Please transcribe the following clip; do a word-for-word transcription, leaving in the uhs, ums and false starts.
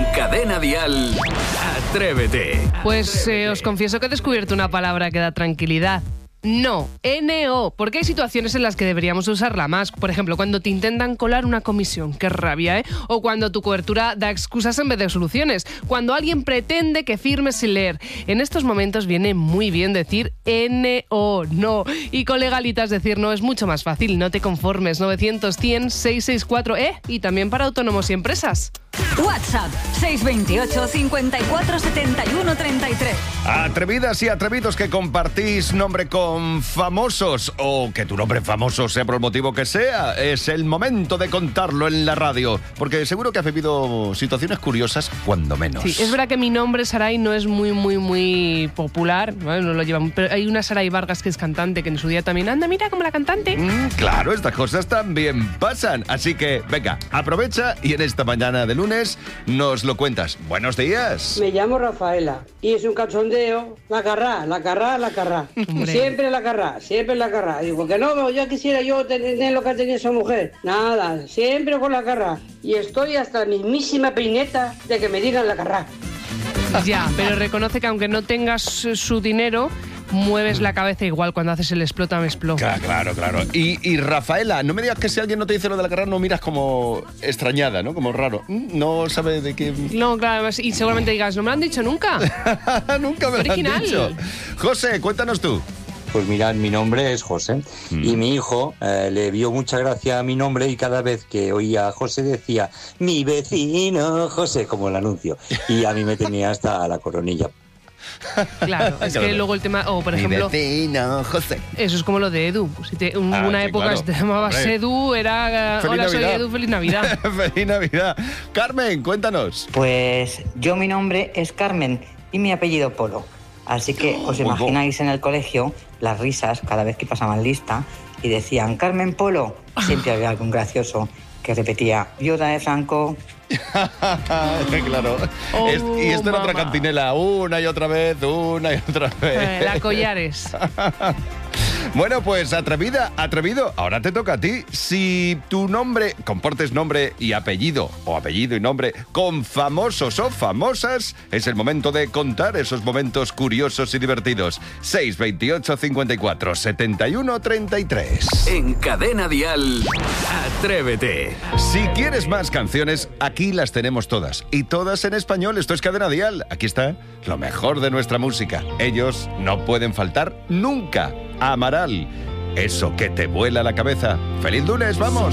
Cadena Dial, Atrévete. Pues eh, os confieso que he descubierto una palabra que da tranquilidad. No, N O, porque hay situaciones en las que deberíamos usarla más. Por ejemplo, cuando te intentan colar una comisión, qué rabia, ¿eh? O cuando tu cobertura da excusas en vez de soluciones. Cuando alguien pretende que firmes sin leer. En estos momentos viene muy bien decir N O, no. Y con legalitas decir no es mucho más fácil, no te conformes. novecientos, cien, seiscientos sesenta y cuatro, ¿eh? Y también para autónomos y empresas. WhatsApp seis dos ocho, cincuenta y cuatro, setenta y uno, treinta y tres. Atrevidas y atrevidos que compartís nombre con famosos o que tu nombre famoso sea por el motivo que sea, es el momento de contarlo en la radio, porque seguro que has vivido situaciones curiosas cuando menos. Sí, es verdad que mi nombre, Saray, no es muy, muy, muy popular, bueno, no lo llevan, pero hay una Saray Vargas que es cantante, que en su día también anda, mira, como la cantante. Mm, claro, estas cosas también pasan, así que venga, aprovecha y en esta mañana de lunes nos lo cuentas. Buenos días. Me llamo Rafaela y es un cachondeo. La carrá, la carrá, la carrá. Siempre la carrá, siempre la carrá. Digo, que no, yo quisiera yo tener lo que tenía esa mujer. Nada, siempre con la carrá. Y estoy hasta la mismísima peineta de que me digan la carrá. Ya, pero reconoce que aunque no tengas su dinero, mueves la cabeza igual cuando haces el explota me explota. Claro, claro, claro. Y, y Rafaela, no me digas que si alguien no te dice lo de la carrera no miras como extrañada, ¿no? Como raro. No sabe de qué... No, claro, y seguramente digas, ¿no me lo han dicho nunca? Nunca me Original. lo han dicho. José, cuéntanos tú. Pues mirad, mi nombre es José mm. y mi hijo eh, le vio mucha gracia a mi nombre y cada vez que oía a José decía mi vecino José, como el anuncio, y a mí me tenía hasta la coronilla. Claro, es que luego el tema, o oh, por mi ejemplo, vecino José. Eso es como lo de Edu. Si te, un, ah, una sí, época claro. si te llamabas Hombre. Edu, era Feliz hola, Navidad. soy Edu, feliz Navidad. Feliz Navidad. Carmen, cuéntanos. Pues yo mi nombre es Carmen y mi apellido Polo. Así que os Oh, imagináis en el colegio las risas cada vez que pasaban lista y decían Carmen Polo. Siempre había algún gracioso que repetía viuda de Franco. Claro. Oh, es, y esto era mamá. otra cantinela, una y otra vez, una y otra vez. Eh, la Collares. Bueno, pues atrevida, atrevido, ahora te toca a ti. Si tu nombre, comportes nombre y apellido, o apellido y nombre, con famosos o famosas, es el momento de contar esos momentos curiosos y divertidos. seis veintiocho, cincuenta y cuatro, setenta y uno, treinta y tres. En Cadena Dial, Atrévete. Si quieres más canciones, aquí las tenemos todas. Y todas en español. Esto es Cadena Dial. Aquí está lo mejor de nuestra música. Ellos no pueden faltar nunca. Amaral. Eso que te vuela la cabeza. ¡Feliz lunes, vamos!